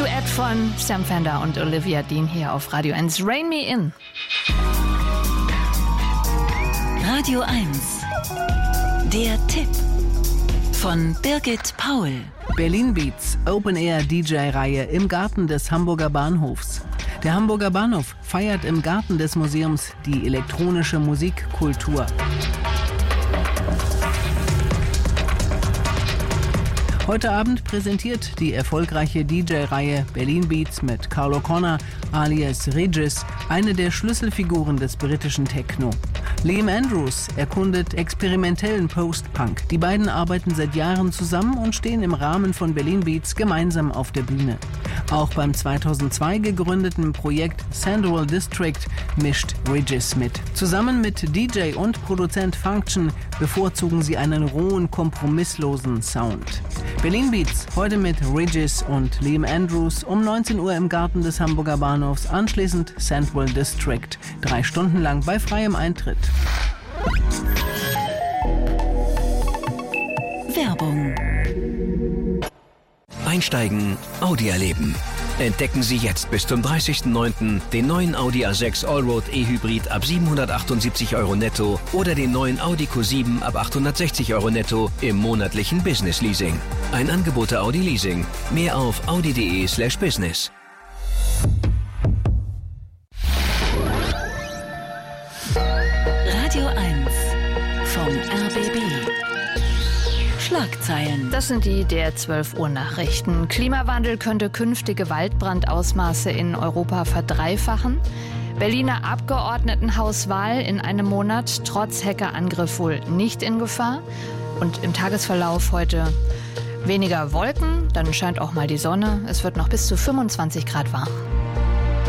Duett von Sam Fender und Olivia Dean hier auf Radio 1. Rain Me In. Radio 1. Der Tipp von Birgit Paul. Berlin Beats Open-Air-DJ-Reihe im Garten des Hamburger Bahnhofs. Der Hamburger Bahnhof feiert im Garten des Museums die elektronische Musikkultur. Heute Abend präsentiert die erfolgreiche DJ-Reihe Berlin Beats mit Carl O'Connor alias Regis eine der Schlüsselfiguren des britischen Techno. Liam Andrews erkundet experimentellen Post-Punk. Die beiden arbeiten seit Jahren zusammen und stehen im Rahmen von Berlin Beats gemeinsam auf der Bühne. Auch beim 2002 gegründeten Projekt Central District mischt Regis mit. Zusammen mit DJ und Produzent Function bevorzugen sie einen rohen, kompromisslosen Sound. Berlin Beats heute mit Regis und Liam Andrews um 19 Uhr im Garten des Hamburger Bahnhofs, anschließend Central District. 3 Stunden lang bei freiem Eintritt. Werbung. Einsteigen, Audi erleben. Entdecken Sie jetzt bis zum 30.09. den neuen Audi A6 Allroad E-Hybrid ab 778 € netto oder den neuen Audi Q7 ab 860 € netto im monatlichen Business Leasing. Ein Angebot der Audi Leasing. Mehr auf audi.de/business. Radio 1 vom RBB. Schlagzeilen. Das sind die der 12 Uhr Nachrichten. Klimawandel könnte künftige Waldbrandausmaße in Europa verdreifachen. Berliner Abgeordnetenhauswahl in einem Monat trotz Hackerangriff wohl nicht in Gefahr. Und im Tagesverlauf heute weniger Wolken, dann scheint auch mal die Sonne. Es wird noch bis zu 25 Grad warm.